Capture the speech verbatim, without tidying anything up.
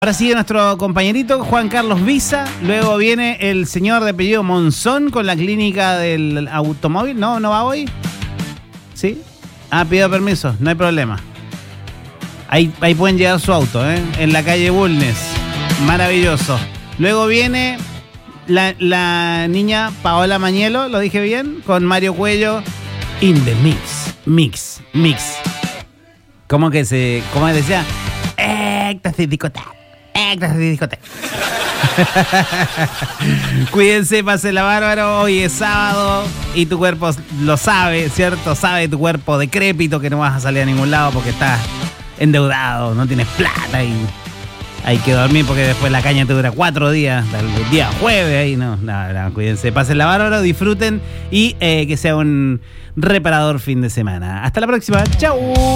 Ahora sigue nuestro compañerito Juan Carlos Visa, luego viene el señor de apellido Monzón con la clínica del automóvil. ¿No? ¿No va hoy? ¿Sí? Ah, pido permiso, no hay problema. Ahí, ahí pueden llevar su auto, ¿eh? En la calle Bulnes. Maravilloso. Luego viene la, la niña Paola Mañelo, ¿lo dije bien? Con Mario Cuello. In the mix, mix, mix. ¿Cómo que se, cómo decía? Éxtasis discoteca, éxtasis discoteca. Cuídense, pásenla bárbaro. Hoy es sábado y tu cuerpo lo sabe, ¿cierto? Sabe tu cuerpo decrépito que no vas a salir a ningún lado porque estás endeudado, no tienes plata y hay que dormir porque después la caña te dura cuatro días, el día jueves, ahí no, no, no, cuídense, pásenla bárbaro, disfruten y eh, que sea un reparador fin de semana. Hasta la próxima, chau.